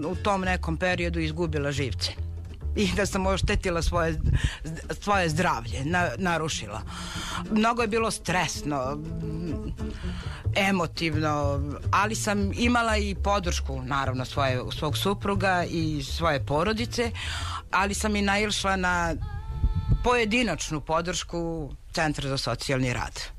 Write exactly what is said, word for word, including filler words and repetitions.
u tom nekom periodu izgubila živce i da sam oštetila svoje, svoje zdravlje, na, narušila. Mnogo je bilo stresno, emotivno, ali sam imala i podršku, naravno, svoje, svog supruga i svoje porodice, ali sam i naišla na pojedinačnu podršku Centra za socijalni rad.